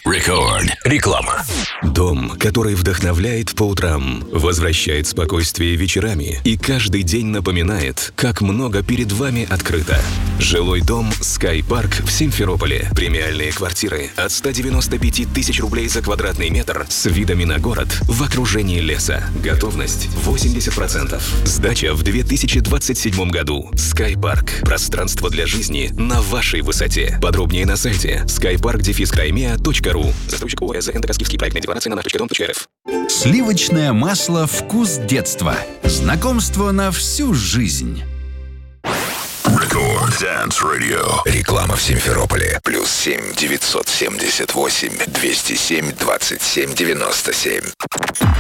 Рекорд. Реклама. Дом, который вдохновляет по утрам, возвращает спокойствие вечерами и каждый день напоминает, как много перед вами открыто. Жилой дом Sky Park в Симферополе. Премиальные квартиры от 195 тысяч рублей за квадратный метр с видами на город в окружении леса. Готовность 80%. Сдача в 2027 году. Sky Park. Пространство для жизни на вашей высоте. Подробнее на сайте skypark-crimea.ru. Застройщик ОАЭ НТК-Скифский. Проектная декларация на naf.dom.rf. Сливочное масло «Вкус детства». Знакомство на всю жизнь. Рекорд Dance Radio. Реклама в Симферополе. +7 978 207 27 97.